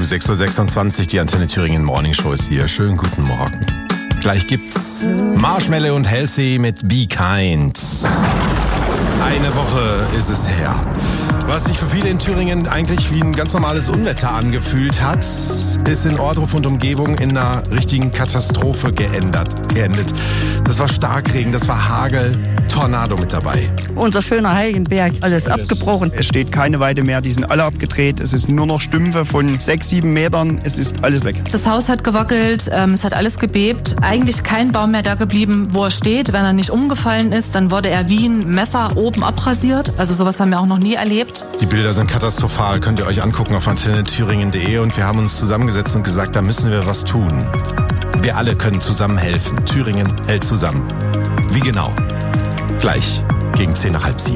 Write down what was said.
6.26 Uhr, die Antenne Thüringen Morning Show ist hier. Schönen guten Morgen. Gleich gibt's Marshmello und Halsey mit Be Kind. Eine Woche ist es her. Was sich für viele in Thüringen eigentlich wie ein ganz normales Unwetter angefühlt hat, ist in Ohrdruf und Umgebung in einer richtigen Katastrophe geendet. Das war Starkregen, das war Hagel, Tornado mit dabei. Unser schöner Heiligenberg, alles abgebrochen. Es steht keine Weide mehr, die sind alle abgedreht. Es ist nur noch Stümpfe von 6, 7 Metern. Es ist alles weg. Das Haus hat gewackelt, es hat alles gebebt. Eigentlich kein Baum mehr da geblieben, wo er steht. Wenn er nicht umgefallen ist, dann wurde er wie ein Messer oben abrasiert. Also sowas haben wir auch noch nie erlebt. Die Bilder sind katastrophal, könnt ihr euch angucken auf antennethüringen.de, und wir haben uns zusammengesetzt und gesagt, da müssen wir was tun. Wir alle können zusammen helfen. Thüringen hält zusammen. Wie genau? Gleich gegen 6:50.